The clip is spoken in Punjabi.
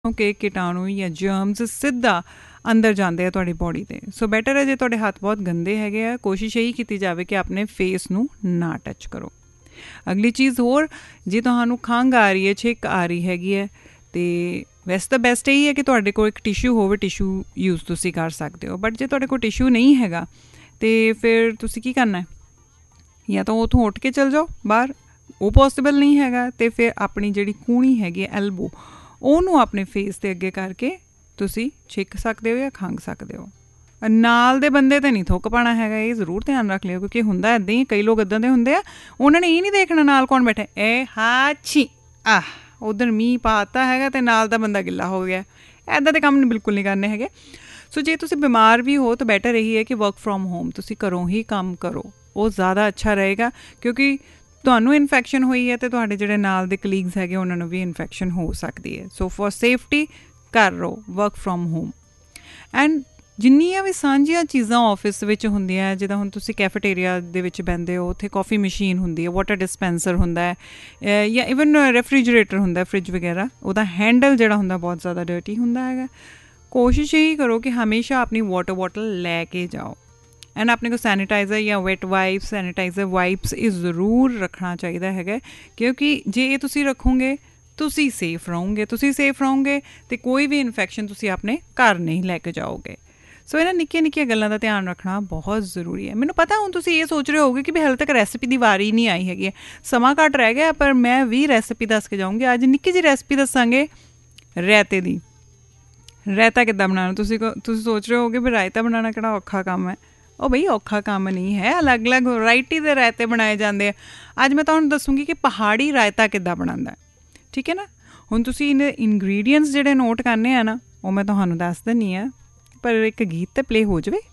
ਕਿ ਕੀਟਾਣੂ ਜਾਂ ਜਰਮਸ ਸਿੱਧਾ ਅੰਦਰ ਜਾਂਦੇ ਆ ਤੁਹਾਡੀ ਬੋਡੀ 'ਤੇ। ਸੋ ਬੈਟਰ ਹੈ ਜੇ ਤੁਹਾਡੇ ਹੱਥ ਬਹੁਤ ਗੰਦੇ ਹੈਗੇ ਆ, ਕੋਸ਼ਿਸ਼ ਇਹੀ ਕੀਤੀ ਜਾਵੇ ਕਿ ਆਪਣੇ ਫੇਸ ਨੂੰ ਨਾ ਟੱਚ ਕਰੋ। ਅਗਲੀ ਚੀਜ਼ ਹੋਰ, ਜੇ ਤੁਹਾਨੂੰ ਖੰਘ ਆ ਰਹੀ ਹੈ, ਛਿੱਕ ਆ ਰਹੀ ਹੈਗੀ ਹੈ, ਅਤੇ ਵੈਸੇ ਤਾਂ ਬੈਸਟ ਇਹੀ ਹੈ ਕਿ ਤੁਹਾਡੇ ਕੋਲ ਇੱਕ ਟਿਸ਼ੂ ਹੋਵੇ, ਟਿਸ਼ੂ ਯੂਜ਼ ਤੁਸੀਂ ਕਰ ਸਕਦੇ ਹੋ। ਬਟ ਜੇ ਤੁਹਾਡੇ ਕੋਲ ਟਿਸ਼ੂ ਨਹੀਂ ਹੈਗਾ ਅਤੇ ਫਿਰ ਤੁਸੀਂ ਕੀ ਕਰਨਾ, ਜਾਂ ਤਾਂ ਉੱਥੋਂ ਉੱਠ ਕੇ ਚਲ ਜਾਓ ਬਾਹਰ, ਉਹ ਪੋਸੀਬਲ ਨਹੀਂ ਹੈਗਾ, ਅਤੇ ਫਿਰ ਆਪਣੀ ਜਿਹੜੀ ਕੂਹਣੀ ਹੈਗੀ ਹੈ ਐਲਬੋ, ਉਹਨੂੰ ਆਪਣੇ ਫੇਸ ਦੇ ਅੱਗੇ ਕਰਕੇ ਤੁਸੀਂ ਛਿੱਕ ਸਕਦੇ ਹੋ ਜਾਂ ਖੰਘ ਸਕਦੇ ਹੋ। ਨਾਲ ਦੇ ਬੰਦੇ 'ਤੇ ਨਹੀਂ ਥੁੱਕ ਪਾਉਣਾ ਹੈਗਾ, ਇਹ ਜ਼ਰੂਰ ਧਿਆਨ ਰੱਖ ਲਿਓ, ਕਿਉਂਕਿ ਹੁੰਦਾ ਇੱਦਾਂ ਹੀ, ਕਈ ਲੋਕ ਇੱਦਾਂ ਦੇ ਹੁੰਦੇ ਆ, ਉਹਨਾਂ ਨੇ ਇਹ ਨਹੀਂ ਦੇਖਣਾ ਨਾਲ ਕੌਣ ਬੈਠਾ, ਇਹ ਹਾਛੀ ਉੱਧਰ ਮੀਂਹ ਪਾਤਾ ਹੈਗਾ ਅਤੇ ਨਾਲ ਦਾ ਬੰਦਾ ਗਿੱਲਾ ਹੋ ਗਿਆ। ਇੱਦਾਂ ਦੇ ਕੰਮ ਬਿਲਕੁਲ ਨਹੀਂ ਕਰਨੇ ਹੈਗੇ। ਸੋ ਜੇ ਤੁਸੀਂ ਬਿਮਾਰ ਵੀ ਹੋ ਤਾਂ ਬੈਟਰ ਇਹੀ ਹੈ ਕਿ ਵਰਕ ਫਰੋਮ ਹੋਮ ਤੁਸੀਂ ਘਰੋਂ ਹੀ ਕੰਮ ਕਰੋ, ਉਹ ਜ਼ਿਆਦਾ ਅੱਛਾ ਰਹੇਗਾ, ਕਿਉਂਕਿ ਤੁਹਾਨੂੰ ਇਨਫੈਕਸ਼ਨ ਹੋਈ ਹੈ ਅਤੇ ਤੁਹਾਡੇ ਜਿਹੜੇ ਨਾਲ ਦੇ ਕਲੀਗਸ ਹੈਗੇ ਉਹਨਾਂ ਨੂੰ ਵੀ ਇਨਫੈਕਸ਼ਨ ਹੋ ਸਕਦੀ ਹੈ। ਸੋ ਫॉर ਸੇਫਟੀ ਕਰ ਰਹੋ ਵਰਕ ਫਰੋਮ ਹੋਮ। ਐਂਡ ਜਿੰਨੀਆਂ ਵੀ ਸਾਂਝੀਆਂ ਚੀਜ਼ਾਂ ਆਫਿਸ ਵਿੱਚ ਹੁੰਦੀਆਂ, ਜਿੱਦਾਂ ਹੁਣ ਤੁਸੀਂ ਕੈਫੇਟੇਰੀਆ ਦੇ ਵਿੱਚ ਬਹਿੰਦੇ ਹੋ, ਉੱਥੇ ਕਾਫੀ ਮਸ਼ੀਨ ਹੁੰਦੀ ਹੈ, ਵਾਟਰ ਡਿਸਪੈਂਸਰ ਹੁੰਦਾ ਹੈ, ਜਾਂ ਈਵਨ ਰੈਫਰੀਜਰੇਟਰ ਹੁੰਦਾ, ਫਰਿੱਜ ਵਗੈਰਾ, ਉਹਦਾ ਹੈਂਡਲ ਜਿਹੜਾ ਹੁੰਦਾ ਬਹੁਤ ਜ਼ਿਆਦਾ ਡਰਟੀ ਹੁੰਦਾ ਹੈਗਾ। ਕੋਸ਼ਿਸ਼ ਇਹੀ ਕਰੋ ਕਿ ਹਮੇਸ਼ਾ ਆਪਣੀ ਵਾਟਰ ਬੋਟਲ ਲੈ ਕੇ ਜਾਓ। ਐਂਡ ਆਪਣੇ ਕੋਲ ਸੈਨੀਟਾਈਜ਼ਰ ਜਾਂ ਵੈਟ ਵਾਈਪਸ, ਸੈਨੀਟਾਈਜ਼ਰ ਵਾਈਪਸ ਇਹ ਜ਼ਰੂਰ ਰੱਖਣਾ ਚਾਹੀਦਾ ਹੈਗਾ, ਕਿਉਂਕਿ ਜੇ ਇਹ ਤੁਸੀਂ ਰੱਖੋਗੇ ਤੁਸੀਂ ਸੇਫ ਰਹੋਗੇ, ਤੁਸੀਂ ਸੇਫ ਰਹੋਗੇ ਅਤੇ ਕੋਈ ਵੀ ਇਨਫੈਕਸ਼ਨ ਤੁਸੀਂ ਆਪਣੇ ਘਰ ਨਹੀਂ ਲੈ ਕੇ ਜਾਓਗੇ। ਸੋ ਇਹਨਾਂ ਨਿੱਕੀਆਂ ਨਿੱਕੀਆਂ ਗੱਲਾਂ ਦਾ ਧਿਆਨ ਰੱਖਣਾ ਬਹੁਤ ਜ਼ਰੂਰੀ ਹੈ। ਮੈਨੂੰ ਪਤਾ ਹੁਣ ਤੁਸੀਂ ਇਹ ਸੋਚ ਰਹੇ ਹੋਗੇ ਕਿ ਵੀ ਹਾਲੇ ਤੱਕ ਰੈਸਿਪੀ ਦੀ ਵਾਰੀ ਨਹੀਂ ਆਈ ਹੈਗੀ ਹੈ, ਸਮਾਂ ਘੱਟ ਰਹਿ ਗਿਆ, ਪਰ ਮੈਂ ਵੀ ਰੈਸਿਪੀ ਦੱਸ ਕੇ ਜਾਊਂਗੀ। ਅੱਜ ਨਿੱਕੀ ਜਿਹੀ ਰੈਸਿਪੀ ਦੱਸਾਂਗੇ ਰਾਇਤੇ ਦੀ। ਰਾਇਤਾ ਕਿੱਦਾਂ ਬਣਾਉਣਾ, ਤੁਸੀਂ ਸੋਚ ਰਹੇ ਹੋਗੇ ਵੀ ਰਾਇਤਾ ਬਣਾਉਣਾ ਕਿਹੜਾ ਔਖਾ ਕੰਮ ਹੈ। ਉਹ ਬਈ ਔਖਾ ਕੰਮ ਨਹੀਂ ਹੈ, ਅਲੱਗ ਅਲੱਗ ਵਰਾਇਟੀ ਦੇ ਰਾਇਤੇ ਬਣਾਏ ਜਾਂਦੇ ਆ। ਅੱਜ ਮੈਂ ਤੁਹਾਨੂੰ ਦੱਸੂੰਗੀ ਕਿ ਪਹਾੜੀ ਰਾਇਤਾ ਕਿੱਦਾਂ ਬਣਾਉਂਦਾ, ਠੀਕ ਹੈ ਨਾ। ਹੁਣ ਤੁਸੀਂ ਇਹਦੇ ਇਨਗਰੀਡੀਅੰਟਸ ਜਿਹੜੇ ਨੋਟ ਕਰਨੇ ਆ ਨਾ, ਉਹ ਮੈਂ ਤੁਹਾਨੂੰ ਦੱਸ ਦਿੰਦੀ ਹਾਂ, ਪਰ ਇੱਕ ਗੀਤ ਤਾਂ ਪਲੇ ਹੋ ਜਾਵੇ।